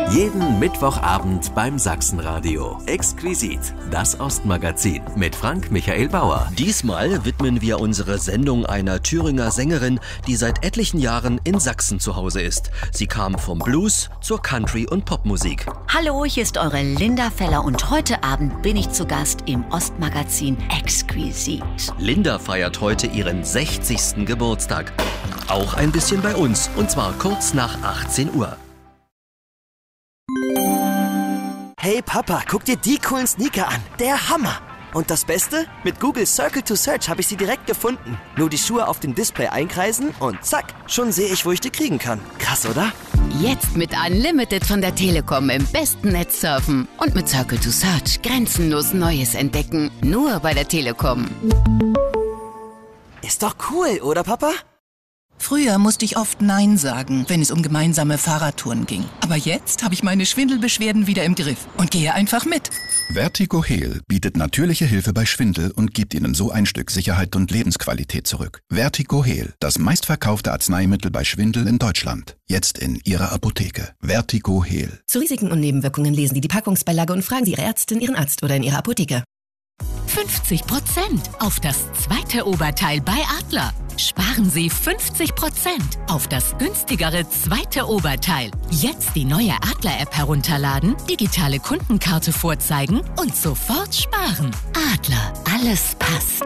Jeden Mittwochabend beim Sachsenradio. Exquisit, das Ostmagazin mit Frank Michael Bauer. Diesmal widmen wir unsere Sendung einer Thüringer Sängerin, die seit etlichen Jahren in Sachsen zu Hause ist. Sie kam vom Blues zur Country- und Popmusik. Hallo, hier ist eure Linda Feller und heute Abend bin ich zu Gast im Ostmagazin Exquisit. Linda feiert heute ihren 60. Geburtstag. Auch ein bisschen bei uns, und zwar kurz nach 18 Uhr. Hey Papa, guck dir die coolen Sneaker an. Der Hammer! Und das Beste? Mit Google Circle to Search habe ich sie direkt gefunden. Nur die Schuhe auf dem Display einkreisen und zack, schon sehe ich, wo ich die kriegen kann. Krass, oder? Jetzt mit Unlimited von der Telekom im besten Netz surfen und mit Circle to Search grenzenlos Neues entdecken. Nur bei der Telekom. Ist doch cool, oder Papa? Früher musste ich oft Nein sagen, wenn es um gemeinsame Fahrradtouren ging. Aber jetzt habe ich meine Schwindelbeschwerden wieder im Griff und gehe einfach mit. VertigoHeal bietet natürliche Hilfe bei Schwindel und gibt Ihnen so ein Stück Sicherheit und Lebensqualität zurück. VertigoHeal, das meistverkaufte Arzneimittel bei Schwindel in Deutschland. Jetzt in Ihrer Apotheke. VertigoHeal. Zu Risiken und Nebenwirkungen lesen Sie die Packungsbeilage und fragen Sie Ihre Ärztin, Ihren Arzt oder in Ihrer Apotheke. 50% auf das zweite Oberteil bei Adler. Sparen Sie 50% auf das günstigere zweite Oberteil. Jetzt die neue Adler-App herunterladen, digitale Kundenkarte vorzeigen und sofort sparen. Adler, alles passt.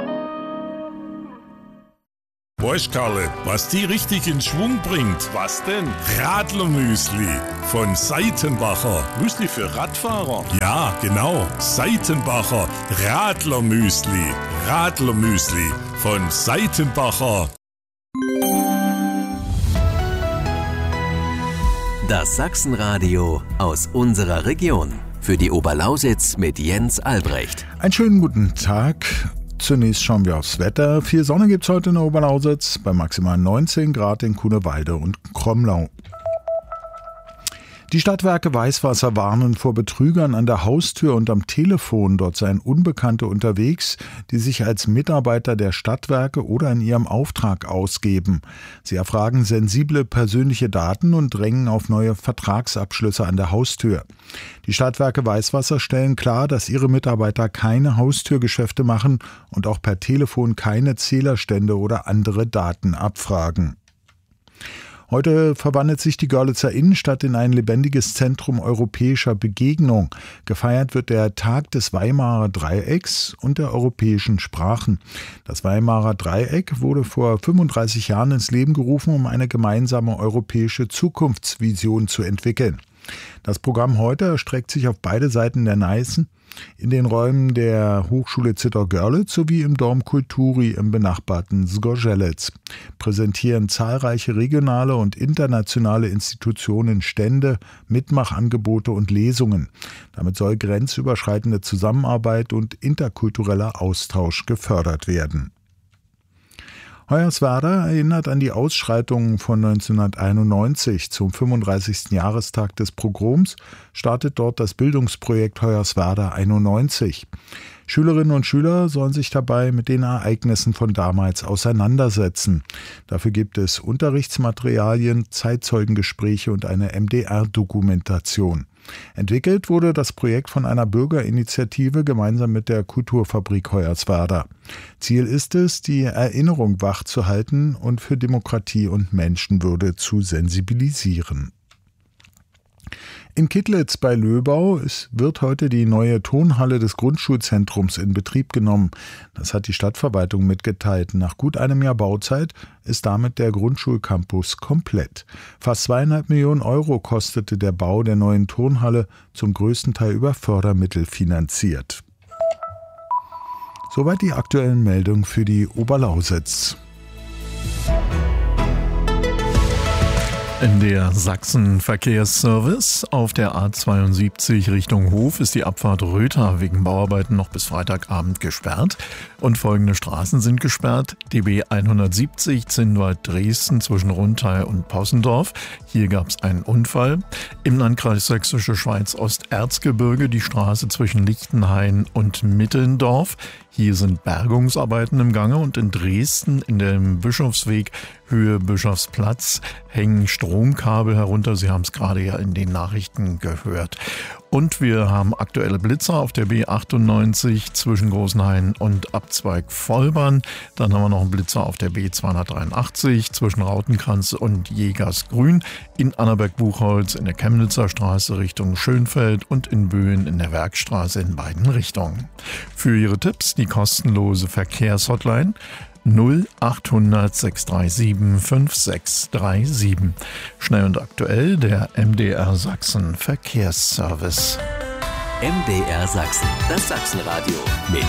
Weißt Karle, was die richtig in Schwung bringt? Was denn? Radlermüsli von Seitenbacher. Müsli für Radfahrer? Ja, genau. Seitenbacher Radlermüsli. Radlermüsli von Seitenbacher. Das Sachsenradio aus unserer Region. Für die Oberlausitz mit Jens Albrecht. Einen schönen guten Tag. Zunächst schauen wir aufs Wetter. Viel Sonne gibt es heute in der Oberlausitz bei maximal 19 Grad in Kunewalde und Kromlau. Die Stadtwerke Weißwasser warnen vor Betrügern an der Haustür und am Telefon. Dort seien Unbekannte unterwegs, die sich als Mitarbeiter der Stadtwerke oder in ihrem Auftrag ausgeben. Sie erfragen sensible persönliche Daten und drängen auf neue Vertragsabschlüsse an der Haustür. Die Stadtwerke Weißwasser stellen klar, dass ihre Mitarbeiter keine Haustürgeschäfte machen und auch per Telefon keine Zählerstände oder andere Daten abfragen. Heute verwandelt sich die Görlitzer Innenstadt in ein lebendiges Zentrum europäischer Begegnung. Gefeiert wird der Tag des Weimarer Dreiecks und der europäischen Sprachen. Das Weimarer Dreieck wurde vor 35 Jahren ins Leben gerufen, um eine gemeinsame europäische Zukunftsvision zu entwickeln. Das Programm heute erstreckt sich auf beide Seiten der Neißen, in den Räumen der Hochschule Zittau-Görlitz sowie im Dom Kulturi im benachbarten Zgorzelec. Präsentieren zahlreiche regionale und internationale Institutionen Stände, Mitmachangebote und Lesungen. Damit soll grenzüberschreitende Zusammenarbeit und interkultureller Austausch gefördert werden. Hoyerswerda erinnert an die Ausschreitungen von 1991. Zum 35. Jahrestag des Pogroms startet dort das Bildungsprojekt Hoyerswerda 91. Schülerinnen und Schüler sollen sich dabei mit den Ereignissen von damals auseinandersetzen. Dafür gibt es Unterrichtsmaterialien, Zeitzeugengespräche und eine MDR-Dokumentation. Entwickelt wurde das Projekt von einer Bürgerinitiative gemeinsam mit der Kulturfabrik Hoyerswerda. Ziel ist es, die Erinnerung wachzuhalten und für Demokratie und Menschenwürde zu sensibilisieren. In Kittlitz bei Löbau wird heute die neue Turnhalle des Grundschulzentrums in Betrieb genommen. Das hat die Stadtverwaltung mitgeteilt. Nach gut einem Jahr Bauzeit ist damit der Grundschulcampus komplett. Fast 2,5 Millionen Euro kostete der Bau der neuen Turnhalle, zum größten Teil über Fördermittel finanziert. Soweit die aktuellen Meldungen für die Oberlausitz. Der Sachsen-Verkehrsservice auf der A72 Richtung Hof ist die Abfahrt Rötha wegen Bauarbeiten noch bis Freitagabend gesperrt. Und folgende Straßen sind gesperrt: DB 170 Zinnwald-Dresden zwischen Rundthal und Possendorf. Hier gab es einen Unfall. Im Landkreis Sächsische Schweiz Osterzgebirge die Straße zwischen Lichtenhain und Mittelndorf. Hier sind Bergungsarbeiten im Gange und in Dresden in dem Bischofsweg Höhe Bischofsplatz hängen Stromkabel herunter. Sie haben es gerade ja in den Nachrichten gehört. Und wir haben aktuelle Blitzer auf der B98 zwischen Großenhain und Abzweig Vollbahn. Dann haben wir noch einen Blitzer auf der B283 zwischen Rautenkranz und Jägersgrün, in Annaberg-Buchholz in der Chemnitzer Straße Richtung Schönfeld und in Böen in der Werkstraße in beiden Richtungen. Für Ihre Tipps die kostenlose Verkehrshotline 0800 637 5637. Schnell und aktuell der MDR Sachsen Verkehrsservice. MDR Sachsen, das Sachsenradio mit